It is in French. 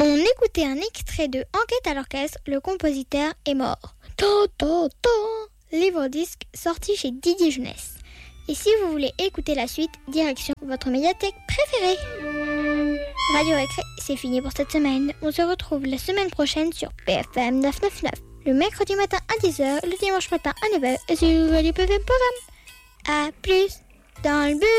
On écoutait un extrait de Enquête à l'orchestre, le compositeur est mort. Livre disque sorti chez Didier Jeunesse. Et si vous voulez écouter la suite, direction votre médiathèque préférée. Radio Récré, c'est fini pour cette semaine. On se retrouve la semaine prochaine sur PFM 999. Le mercredi matin à 10h, le dimanche matin à 9h et sur Radio PFM Programme. A plus dans le bus.